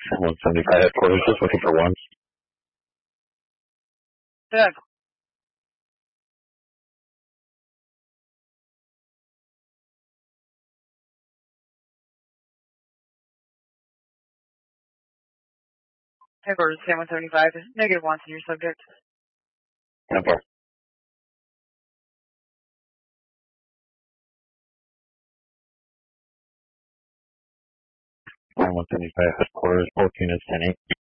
175 headquarters, just looking for one. Yeah. Headquarters, 175, negative one to your subject. Number. 175 headquarters, both units 10-8.